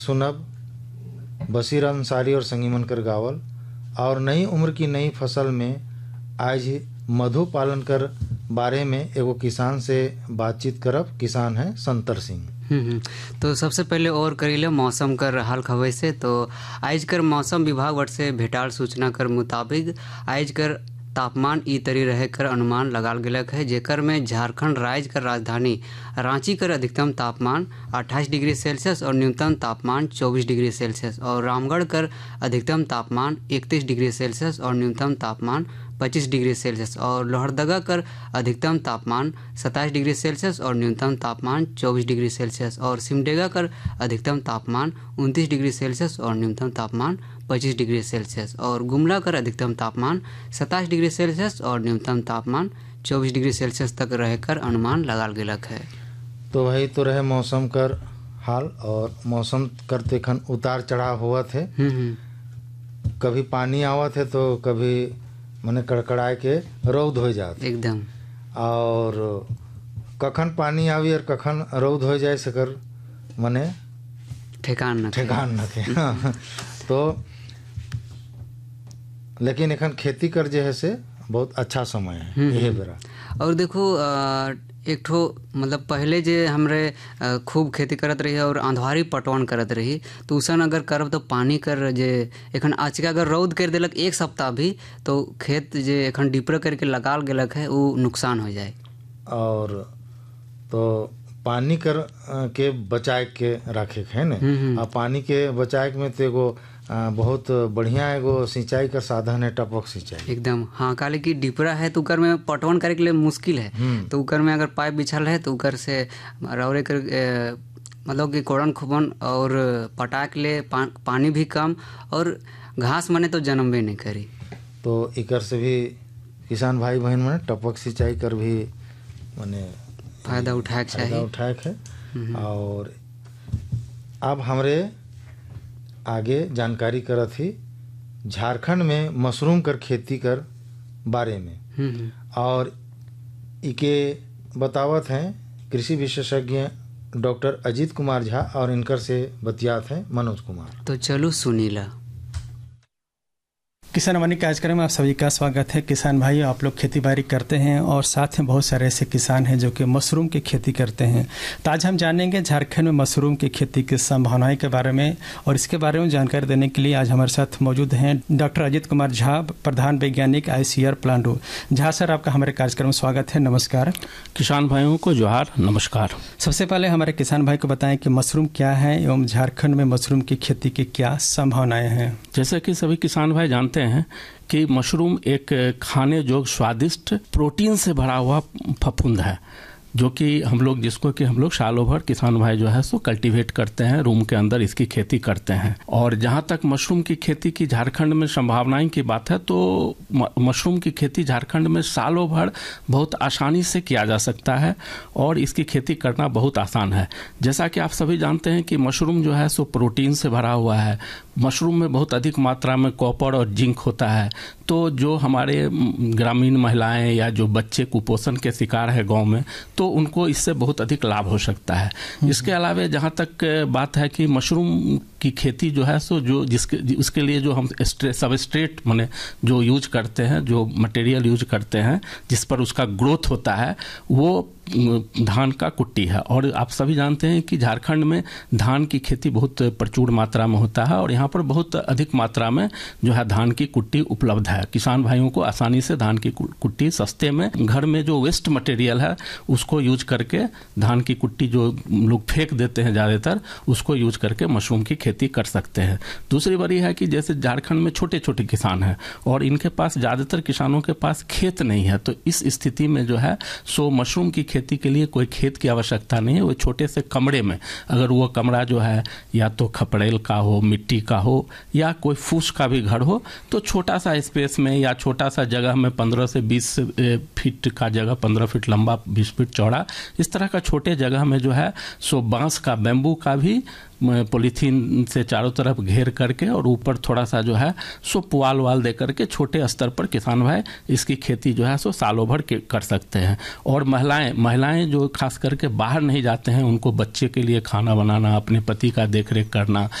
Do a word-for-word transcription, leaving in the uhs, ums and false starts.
सुनब बशीर अंसारी और संगीमन कर गावल। और नई उम्र की नई फसल में आज मधु पालन कर बारे में एगो किसान से बातचीत करब। किसान है संतर सिंह। हम्म तो सबसे पहले और करीले मौसम कर हाल खबर से। तो आज कर मौसम विभाग वर से भेटाल सूचना कर मुताबिक आज कर तापमान ई तरी रहे कर अनुमान लगाल गेलक है, जेकर में झारखंड राज्य कर राजधानी रांची कर अधिकतम तापमान अट्ठाईस डिग्री सेल्सियस और न्यूनतम तापमान चौबीस डिग्री सेल्सियस और रामगढ़ कर अधिकतम तापमान इकतीस डिग्री सेल्सियस और न्यूनतम तापमान पच्चीस डिग्री सेल्सियस और लोहरदगा कर अधिकतम तापमान सत्ताईस डिग्री सेल्सियस और न्यूनतम तापमान चौबीस डिग्री सेल्सियस और सिमडेगा कर अधिकतम तापमान उनतीस डिग्री सेल्सियस और न्यूनतम तापमान पच्चीस डिग्री सेल्सियस और गुमला कर अधिकतम तापमान सत्ताईस डिग्री सेल्सियस और न्यूनतम तापमान चौबीस डिग्री सेल्सियस तक रहकर अनुमान लगाल गेलक है। तो वही तो रहे मौसम कर हाल। और मौसम करते खन उतार चढ़ाव हुआ थे, कभी पानी आवत है तो कभी मने कड़कड़ाए के रौद हो जाते एकदम। और कखन पानी आवी और कखन रौद हो जाए सकर मने ठेकान न ठेकान न थे। तो लेकिन एखन खेती कर जे है से बहुत अच्छा समय है यही बेरा। और देखो एक ठो मतलब पहले जे हमरे खूब खेती करत रही और आंधवारी पटवन करत रही तो उसन अगर करब तो पानी कर जे एखन आज के अगर रौद कर देलक एक सप्ताह भी तो खेत जे एखन डिपर करके लगाल गेलक है वो नुकसान हो जाए। और तो पानी कर के बचाए के रखे है न। और पानी के बचाए में तो एगो बहुत बढ़िया एगो सिंचाई का साधन है टपक सिंचाई एकदम। हाँ काले की डिपरा है तो उकर में पटवन करे के लिए मुश्किल है तो उकर में अगर पाइप बिछल है तो उकर से रौरे कर ए, मतलब कि कोड़न खुबन और पटा के लिए पा, पानी भी कम और घास मने तो जन्मबे नहीं करी। तो इकर से भी किसान भाई बहन मने टपक सिंचाई कर भी मने फायदा उठाए के चाहिए उठाए है। और अब हमरे आगे जानकारी करत ही झारखंड में मशरूम कर खेती कर बारे में। और इके बतावत हैं कृषि विशेषज्ञ डॉक्टर अजीत कुमार झा और इनकर से बतियात हैं मनोज कुमार। तो चलो सुनीला। किसान वाणी कार्यक्रम में आप सभी का स्वागत है। किसान भाई आप लोग खेती बाड़ी करते हैं और साथ में बहुत सारे ऐसे किसान हैं जो कि मशरूम की खेती करते हैं। तो आज हम जानेंगे झारखंड में मशरूम की खेती की संभावनाएं के बारे में और इसके बारे में जानकारी देने के लिए आज हमारे साथ मौजूद हैं डॉक्टर अजीत कुमार झा, प्रधान वैज्ञानिक आईसीआर प्लांटू। झा सर आपका हमारे कार्यक्रम में स्वागत है, नमस्कार। किसान भाइयों को जोहार, नमस्कार। सबसे पहले हमारे किसान भाई को बताएं कि मशरूम क्या है एवं झारखंड में मशरूम की खेती की क्या संभावनाएं हैं। जैसे कि सभी किसान भाई जानते हैं कि मशरूम एक खाने योग्य स्वादिष्ट प्रोटीन से भरा हुआ फफूंद है जो कि हम लोग जिसको कि हम लोग सालों भर किसान भाई जो है सो कल्टीवेट करते हैं, रूम के अंदर इसकी खेती करते हैं। और जहाँ तक मशरूम की खेती की झारखंड में संभावनाएं की बात है तो मशरूम की खेती झारखंड में सालों भर बहुत आसानी से किया जा सकता है और इसकी खेती करना बहुत आसान है। जैसा कि आप सभी जानते हैं कि मशरूम जो है सो प्रोटीन से भरा हुआ है। मशरूम में बहुत अधिक मात्रा में कॉपर और जिंक होता है। तो जो हमारे ग्रामीण महिलाएं या जो बच्चे कुपोषण के शिकार है गांव में तो उनको इससे बहुत अधिक लाभ हो सकता है। इसके अलावा जहां तक बात है कि मशरूम की खेती जो है सो जो जिसके उसके लिए जो हम सबस्ट्रेट माने जो यूज करते हैं, जो मटेरियल यूज करते हैं जिस पर उसका ग्रोथ होता है वो धान का कुट्टी है। और आप सभी जानते हैं कि झारखंड में धान की खेती बहुत प्रचुर मात्रा में होता है और यहाँ पर बहुत अधिक मात्रा में जो है धान की कुट्टी उपलब्ध है। किसान भाइयों को आसानी से धान की कुट्टी सस्ते में घर में जो वेस्ट मटेरियल है उसको यूज करके धान की कुट्टी जो लोग फेंक देते हैं ज़्यादातर उसको यूज करके मशरूम की खेती कर सकते हैं। दूसरी बारी है कि जैसे झारखंड में छोटे छोटे किसान हैं और इनके पास ज़्यादातर किसानों के पास खेत नहीं है तो इस स्थिति में जो है सो मशरूम की खेती के लिए कोई खेत की आवश्यकता नहीं है। वो छोटे से कमरे में अगर वो कमरा जो है या तो खपड़ेल का हो, मिट्टी का हो या कोई फूस का भी घर हो तो छोटा सा स्पेस में या छोटा सा जगह में पंद्रह से बीस फीट का जगह, पंद्रह फीट लंबा बीस फीट चौड़ा, इस तरह का छोटे जगह में जो है सो बांस का, बैम्बू का भी पॉलीथीन से चारों तरफ घेर करके और ऊपर थोड़ा सा जो है सो पुआल वाल दे करके छोटे स्तर पर किसान भाई इसकी खेती जो है सो सालों भर के कर सकते हैं। और महिलाएं महिलाएं जो खास करके बाहर नहीं जाते हैं, उनको बच्चे के लिए खाना बनाना, अपने पति का देख रेख करना,